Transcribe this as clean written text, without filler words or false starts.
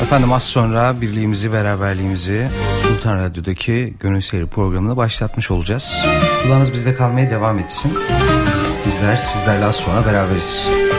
Efendim az sonra birliğimizi, beraberliğimizi Sultan Radyo'daki Gönül Seyri programını başlatmış olacağız. Kulağınız bizde kalmaya devam etsin. Bizler sizlerle az sonra beraberiz.